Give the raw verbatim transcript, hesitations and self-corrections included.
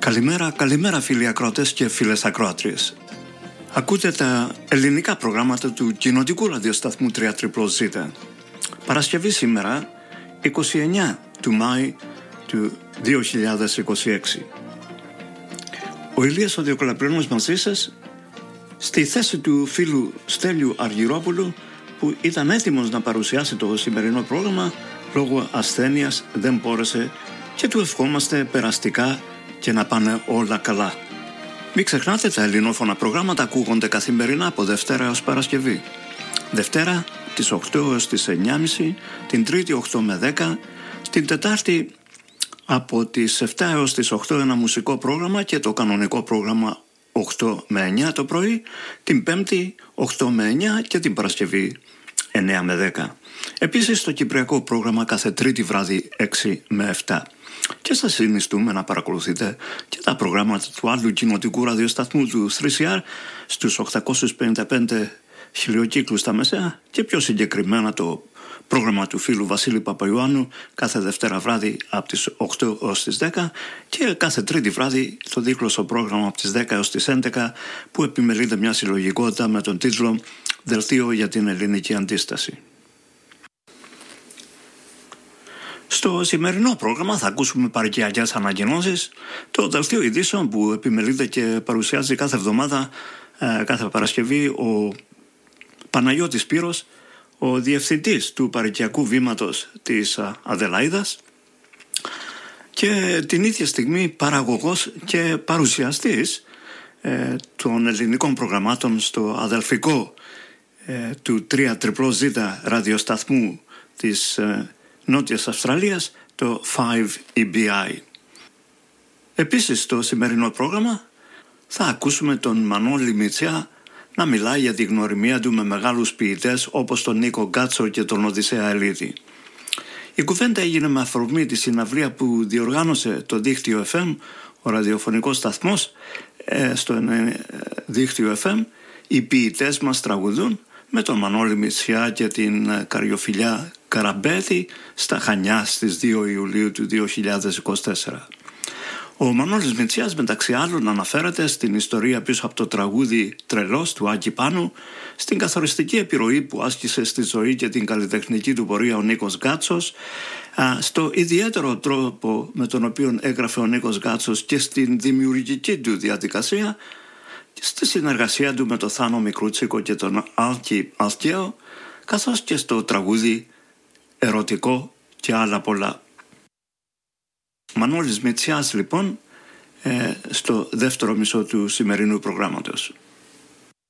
Καλημέρα, καλημέρα φίλοι ακροατές και φίλες ακροάτριες. Ακούτε τα ελληνικά προγράμματα του κοινοτικού ραδιοσταθμού τρία ζ. Παρασκευή σήμερα, είκοσι εννέα του Μάη του δύο χιλιάδες είκοσι έξι. Ο Ηλίας ο Διοκολαπρίνος μαζί σας, στη θέση του φίλου Στέλιου Αργυρόπουλου, που ήταν έτοιμος να παρουσιάσει το σημερινό πρόγραμμα, λόγω ασθένειας δεν μπόρεσε, και του ευχόμαστε περαστικά και να πάνε όλα καλά. Μην ξεχνάτε, τα ελληνόφωνα προγράμματα ακούγονται καθημερινά από Δευτέρα έως Παρασκευή. Δευτέρα τις οκτώ έως τις εννιά και μισή, την Τρίτη οκτώ με δέκα, την Τετάρτη από τις επτά έως τις οκτώ ένα μουσικό πρόγραμμα και το κανονικό πρόγραμμα οκτώ με εννιά το πρωί, την Πέμπτη οκτώ με εννιά και την Παρασκευή εννιά με δέκα. Επίσης το κυπριακό πρόγραμμα κάθε Τρίτη βράδυ έξι με επτά. Και σας συνιστούμε να παρακολουθείτε και τα προγράμματα του άλλου κοινοτικού ραδιοσταθμού του θρι σι αρ στους οκτακόσιους πενήντα πέντε χιλιοκύκλους στα μεσαία, και πιο συγκεκριμένα το πρόγραμμα του φίλου Βασίλη Παπαϊωάννου κάθε Δευτέρα βράδυ από τις οκτώ έως τις δέκα και κάθε Τρίτη βράδυ το δίκλωσο πρόγραμμα από τις δέκα έως τις έντεκα, που επιμελείται μια συλλογικότητα με τον τίτλο «Δελτίο για την ελληνική αντίσταση». Στο σημερινό πρόγραμμα θα ακούσουμε παρικιακές ανακοινώσεις, το δελτίο ειδήσεων που επιμελείται και παρουσιάζει κάθε εβδομάδα, κάθε Παρασκευή, ο Παναγιώτης Πύρος, ο διευθυντής του παρικιακού βήματος της Αδελαΐδας και την ίδια στιγμή παραγωγός και παρουσιαστής ε, των ελληνικών προγραμμάτων στο αδελφικό ε, του τρία ζ ραδιοσταθμού της ε, Νότιας Αυστραλίας, το φάιβ ι μπι άι. Επίσης στο σημερινό πρόγραμμα θα ακούσουμε τον Μανώλη Μητσιά να μιλάει για τη γνωριμία του με μεγάλους ποιητές όπως τον Νίκο Γκάτσο και τον Οδυσσέα Ελίδη. Η κουβέντα έγινε με αφορμή τη συναυλία που διοργάνωσε το δίκτυο εφ εμ, ο ραδιοφωνικός σταθμός, στο δίκτυο εφ εμ, οι ποιητές μας τραγουδούν, με τον Μανώλη Μητσιά και την Καριοφιλιά Καραμπέτη στα Χανιά στις δύο Ιουλίου του δύο χιλιάδες είκοσι τέσσερα. Ο Μανώλης Μητσιάς μεταξύ άλλων αναφέρεται στην ιστορία πίσω από το τραγούδι «Τρελός» του Άκη Πάνου, στην καθοριστική επιρροή που άσκησε στη ζωή και την καλλιτεχνική του πορεία ο Νίκος Γκάτσος, στο ιδιαίτερο τρόπο με τον οποίο έγραφε ο Νίκος Γκάτσος και στην δημιουργική του διαδικασία, στη συνεργασία του με τον Θάνο Μικρούτσικο και τον Άλκη Αλκαίο, καθώς και στο τραγούδι «Ερωτικό» και άλλα πολλά. Μανώλης Μητσιάς λοιπόν, ε, στο δεύτερο μισό του σημερινού προγράμματος.